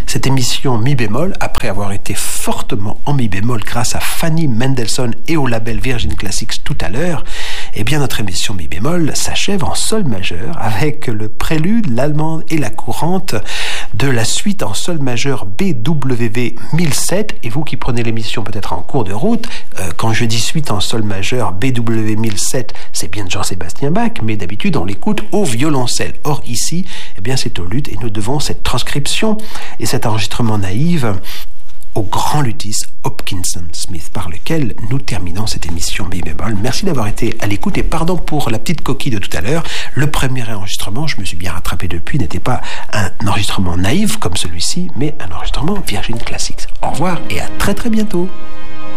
Cette émission mi bémol, après avoir été fortement en mi bémol grâce à Fanny Mendelssohn et au label Virgin Classics tout à l'heure, eh bien notre émission mi bémol s'achève en sol majeur avec le prélude, l'allemande et la courante de la suite en sol majeur BWV 1007. Et vous qui prenez l'émission peut-être en cours de route, quand je dis suite en sol majeur BWV 1007, c'est bien de Jean-Sébastien Bach, mais d'habitude on l'écoute au violoncelle. Or ici, eh bien c'est au luth et nous devons cette transcription et cet enregistrement naïf au grand luthiste Hopkinson Smith, par lequel nous terminons cette émission mi bémol. Merci d'avoir été à l'écoute et pardon pour la petite coquille de tout à l'heure. Le premier enregistrement, je me suis bien rattrapé depuis, n'était pas un enregistrement naïf comme celui-ci, mais un enregistrement Virgin Classics. Au revoir et à très très bientôt.